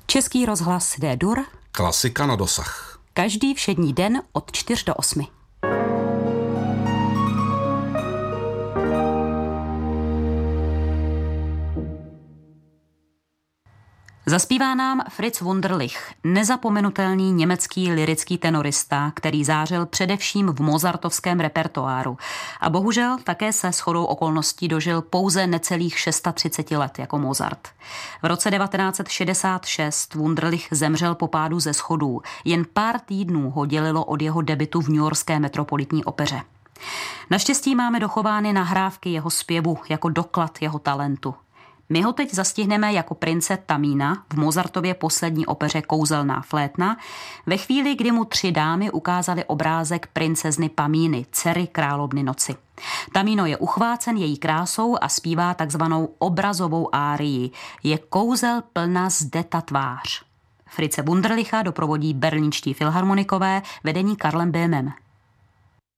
Český rozhlas D-dur. Klasika na dosah. Každý všední den od 4 do 8. Zaspívá nám Fritz Wunderlich, nezapomenutelný německý lyrický tenorista, který zářil především v mozartovském repertoáru. A bohužel také se shodou okolností dožil pouze necelých 630 let jako Mozart. V roce 1966 Wunderlich zemřel po pádu ze schodů. Jen pár týdnů ho dělilo od jeho debutu v newyorské metropolitní opeře. Naštěstí máme dochovány nahrávky jeho zpěvu jako doklad jeho talentu. My ho teď zastihneme jako prince Tamína v Mozartově poslední opeře Kouzelná flétna, ve chvíli, kdy mu 3 dámy ukázali obrázek princezny Pamíny, dcery královny noci. Tamino je uchvácen její krásou a zpívá takzvanou obrazovou árii. Je kouzel plná zde ta tvář. Fritze Wunderlicha doprovodí berlínští filharmonikové vedení Karlem Böhmem.